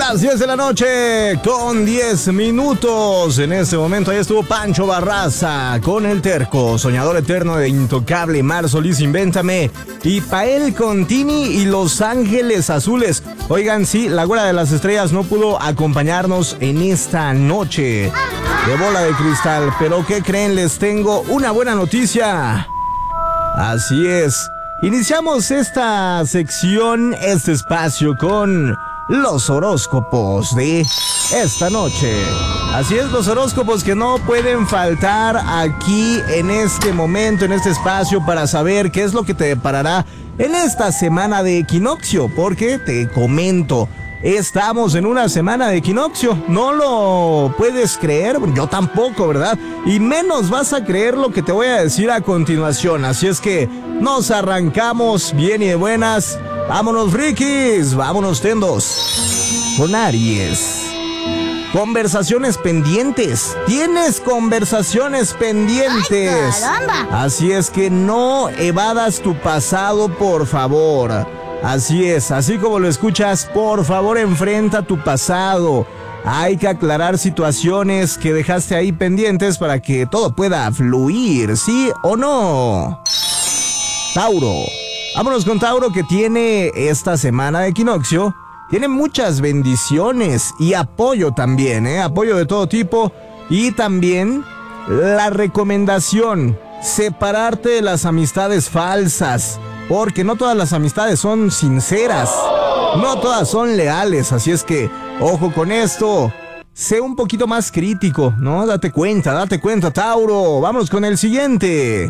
Las 10 de la noche con 10 minutos. En este momento ahí estuvo Pancho Barraza con El Terco, Soñador Eterno de Intocable, Mar Solís, Invéntame, y Pael Contini y Los Ángeles Azules. Oigan, sí, la Güera de las Estrellas no pudo acompañarnos en esta noche de Bola de Cristal, pero ¿qué creen? Les tengo una buena noticia. Así es, iniciamos esta sección, este espacio con los horóscopos de esta noche. Así es, los horóscopos que no pueden faltar aquí en este momento, en este espacio, para saber qué es lo que te deparará en esta semana de equinoccio, porque te comento, estamos en una semana de equinoccio. No lo puedes creer, yo tampoco, ¿verdad? Y menos vas a creer lo que te voy a decir a continuación. Así es que nos arrancamos bien y de buenas. Vámonos, Rikis, vámonos, tendos. Con Aries. Conversaciones pendientes. Tienes conversaciones pendientes. ¡Ay, caramba! Así es que no evadas tu pasado, por favor. Así es, así como lo escuchas, por favor enfrenta tu pasado. Hay que aclarar situaciones que dejaste ahí pendientes para que todo pueda fluir, ¿sí o no? Tauro. Vámonos con Tauro, que tiene esta semana de equinoccio. Tiene muchas bendiciones y apoyo también, apoyo de todo tipo. Y también la recomendación, separarte de las amistades falsas. Porque no todas las amistades son sinceras, no todas son leales, así es que ojo con esto. Sé un poquito más crítico, ¿no? Date cuenta, Tauro. Vámonos con el siguiente.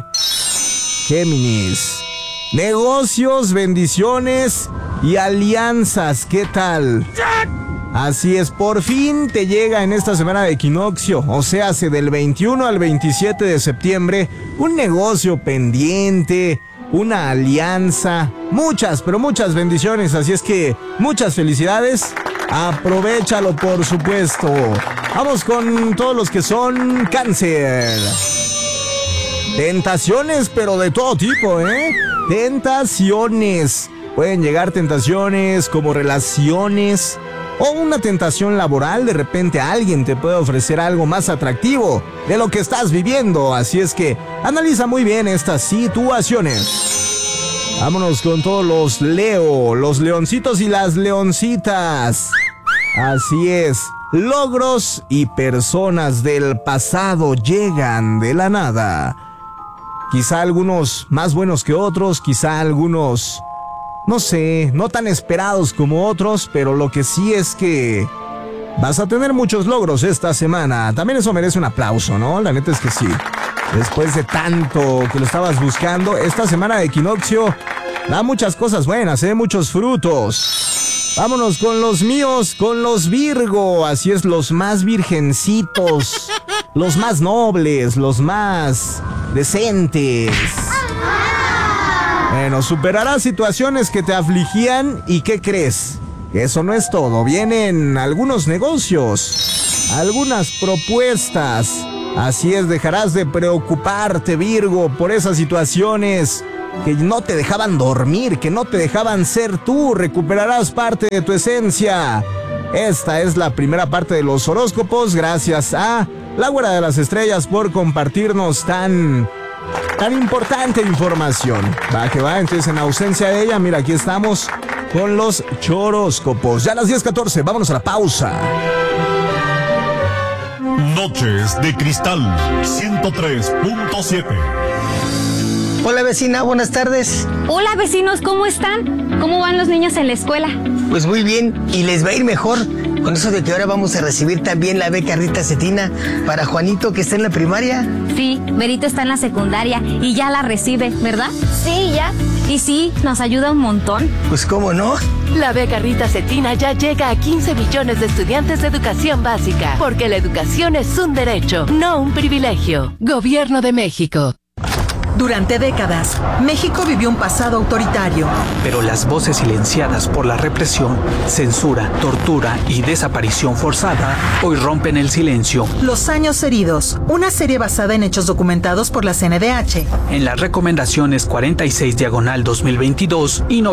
Géminis. Negocios, bendiciones y alianzas, ¿qué tal? Así es, por fin te llega en esta semana de equinoccio, o sea, del 21 al 27 de septiembre, un negocio pendiente, una alianza, muchas, pero muchas bendiciones, así es que muchas felicidades, aprovéchalo por supuesto. Vamos con todos los que son Cáncer. Tentaciones, pero de todo tipo, Tentaciones. Pueden llegar tentaciones como relaciones o una tentación laboral. De repente alguien te puede ofrecer algo más atractivo de lo que estás viviendo. Así es que analiza muy bien estas situaciones. Vámonos con todos los Leo, los leoncitos y las leoncitas. Así es, logros y personas del pasado llegan de la nada. Quizá algunos más buenos que otros, quizá algunos, no sé, no tan esperados como otros, pero lo que sí es que vas a tener muchos logros esta semana. También eso merece un aplauso, ¿no? La neta es que sí. Después de tanto que lo estabas buscando, esta semana de equinoccio da muchas cosas buenas, muchos frutos. Vámonos con los míos, con los Virgo. Así es, los más virgencitos, los más nobles, los más decentes. Bueno, superarás situaciones que te afligían y ¿qué crees? Eso no es todo. Vienen algunos negocios, algunas propuestas. Así es, dejarás de preocuparte, Virgo, por esas situaciones que no te dejaban dormir, que no te dejaban ser tú. Recuperarás parte de tu esencia. Esta es la primera parte de los horóscopos. Gracias a la Güera de las Estrellas por compartirnos tan importante información. Va que va, entonces en ausencia de ella, mira, aquí estamos con los choróscopos. Ya a las 10:14, vámonos a la pausa. Noches de Cristal 103.7. Hola vecina, buenas tardes. Hola vecinos, ¿cómo están? ¿Cómo van los niños en la escuela? Pues muy bien, y les va a ir mejor con eso de que ahora vamos a recibir también la beca Rita Cetina para Juanito, que está en la primaria. Sí, Berito está en la secundaria y ya la recibe, ¿verdad? Sí, ya. Y sí, nos ayuda un montón. Pues cómo no. La beca Rita Cetina ya llega a 15 millones de estudiantes de educación básica, porque la educación es un derecho, no un privilegio. Gobierno de México. Durante décadas, México vivió un pasado autoritario. Pero las voces silenciadas por la represión, censura, tortura y desaparición forzada hoy rompen el silencio. Los años heridos, una serie basada en hechos documentados por la CNDH. En las recomendaciones 46/2022 y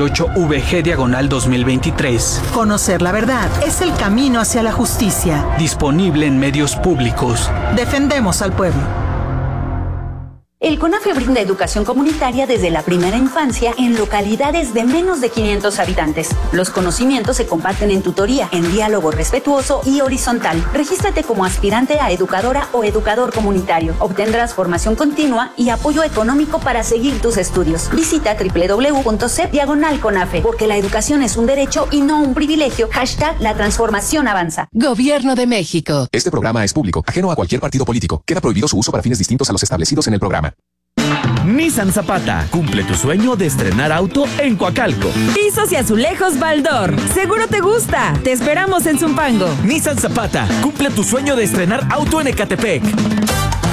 98/VG/2023. Conocer la verdad es el camino hacia la justicia. Disponible en medios públicos. Defendemos al pueblo. El CONAFE brinda educación comunitaria desde la primera infancia en localidades de menos de 500 habitantes. Los conocimientos se comparten en tutoría, en diálogo respetuoso y horizontal. Regístrate como aspirante a educadora o educador comunitario. Obtendrás formación continua y apoyo económico para seguir tus estudios. Visita www.cep/CONAFE, porque la educación es un derecho y no un privilegio. #La transformación avanza. Gobierno de México. Este programa es público, ajeno a cualquier partido político. Queda prohibido su uso para fines distintos a los establecidos en el programa. Nissan Zapata, cumple tu sueño de estrenar auto en Coacalco. Pisos y azulejos Baldor, seguro te gusta. Te esperamos en Zumpango. Nissan Zapata, cumple tu sueño de estrenar auto en Ecatepec.